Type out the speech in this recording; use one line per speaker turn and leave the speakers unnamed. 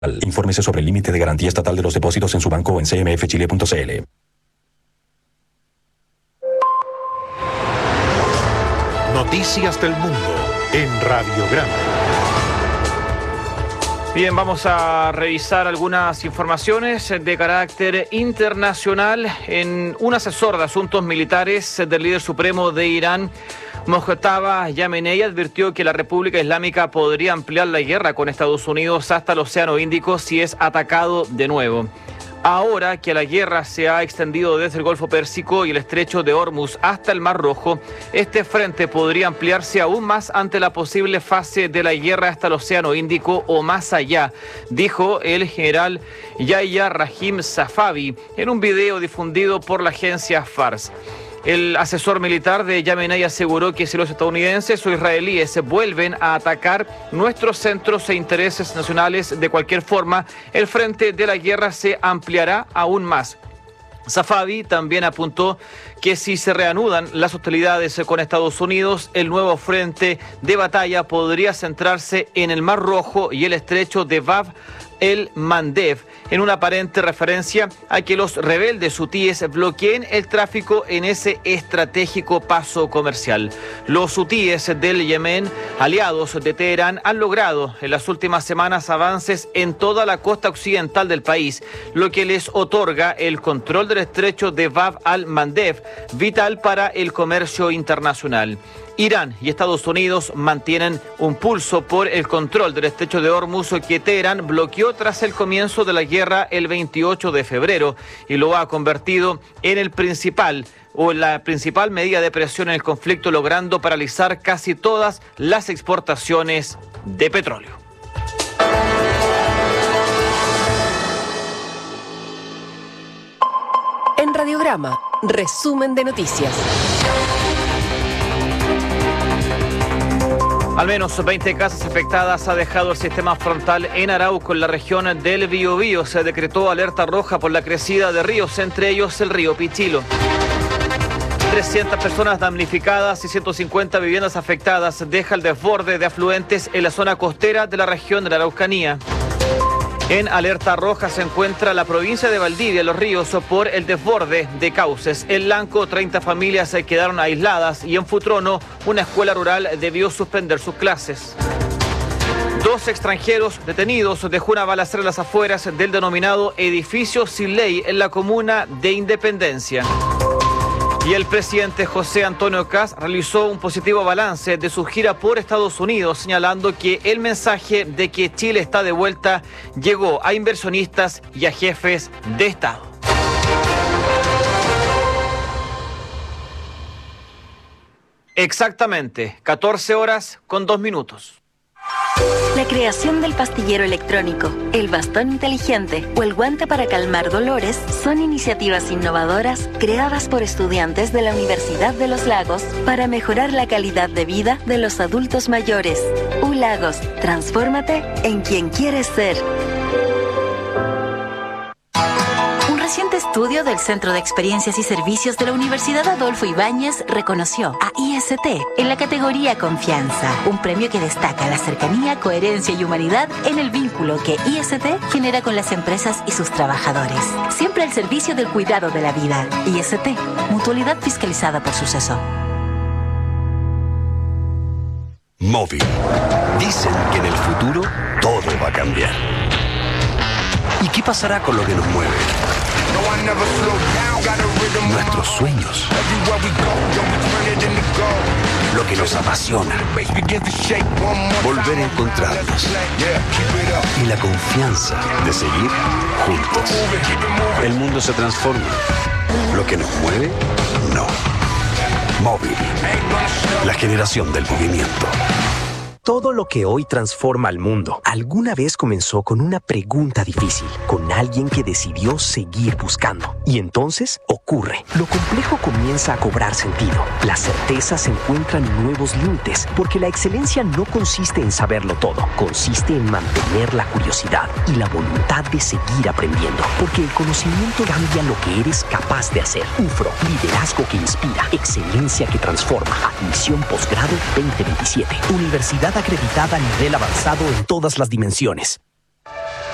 Infórmese sobre el límite de garantía estatal de los depósitos en su banco o en cmfchile.cl.
Noticias del mundo en Radiograma.
Bien, vamos a revisar algunas informaciones de carácter internacional. Un asesor de asuntos militares del líder supremo de Irán, Mojtaba Khamenei, advirtió que la República Islámica podría ampliar la guerra con Estados Unidos hasta el Océano Índico si es atacado de nuevo. Ahora que la guerra se ha extendido desde el Golfo Pérsico y el Estrecho de Hormuz hasta el Mar Rojo, este frente podría ampliarse aún más ante la posible fase de la guerra hasta el Océano Índico o más allá, dijo el general Yahya Rahim Safavi en un video difundido por la agencia Fars. El asesor militar de Khamenei aseguró que si los estadounidenses o israelíes vuelven a atacar nuestros centros e intereses nacionales de cualquier forma, el frente de la guerra se ampliará aún más. Safavi también apuntó que si se reanudan las hostilidades con Estados Unidos, el nuevo frente de batalla podría centrarse en el Mar Rojo y el estrecho de Bab el-Mandeb, en una aparente referencia a que los rebeldes hutíes bloqueen el tráfico en ese estratégico paso comercial. Los hutíes del Yemen, aliados de Teherán, han logrado en las últimas semanas avances en toda la costa occidental del país, lo que les otorga el control del estrecho de Bab al-Mandeb, vital para el comercio internacional. Irán y Estados Unidos mantienen un pulso por el control del estrecho de Hormuz que Teherán bloqueó tras el comienzo de la guerra el 28 de febrero y lo ha convertido en la principal medida de presión en el conflicto, logrando paralizar casi todas las exportaciones de petróleo.
En Radiograma, resumen de noticias.
Al menos 20 casas afectadas ha dejado el sistema frontal en Arauco, en la región del Biobío. Se decretó alerta roja por la crecida de ríos, entre ellos el río Pichilo. 300 personas damnificadas y 150 viviendas afectadas deja el desborde de afluentes en la zona costera de la región de la Araucanía. En alerta roja se encuentra la provincia de Valdivia, Los Ríos, por el desborde de cauces. En Lanco, 30 familias se quedaron aisladas y en Futrono, una escuela rural debió suspender sus clases. 2 extranjeros detenidos dejó una balacera en las afueras del denominado edificio sin ley en la comuna de Independencia. Y el presidente José Antonio Kast realizó un positivo balance de su gira por Estados Unidos, señalando que el mensaje de que Chile está de vuelta llegó a inversionistas y a jefes de Estado. Exactamente, 14:02.
La creación del pastillero electrónico, el bastón inteligente o el guante para calmar dolores son iniciativas innovadoras creadas por estudiantes de la Universidad de los Lagos para mejorar la calidad de vida de los adultos mayores. U-Lagos, transfórmate en quien quieres ser. Un reciente estudio del Centro de Experiencias y Servicios de la Universidad Adolfo Ibáñez reconoció a IST en la categoría Confianza, un premio que destaca la cercanía, coherencia y humanidad en el vínculo que IST genera con las empresas y sus trabajadores. Siempre al servicio del cuidado de la vida. IST, mutualidad fiscalizada por Suceso.
Móvil. Dicen que en el futuro todo va a cambiar. ¿Y qué pasará con lo que nos mueve? Nuestros sueños. Lo que nos apasiona. Volver a encontrarnos. Y la confianza de seguir juntos. El mundo se transforma. Lo que nos mueve, no. Móvil. La generación del movimiento.
Todo lo que hoy transforma al mundo alguna vez comenzó con una pregunta difícil, con alguien que decidió seguir buscando. Y entonces ocurre. Lo complejo comienza a cobrar sentido. La certeza se encuentra en nuevos límites, porque la excelencia no consiste en saberlo todo, consiste en mantener la curiosidad y la voluntad de seguir aprendiendo, porque el conocimiento cambia lo que eres capaz de hacer. UFRO, liderazgo que inspira, excelencia que transforma. Admisión posgrado 2027. Universidad acreditada a nivel avanzado en todas las dimensiones.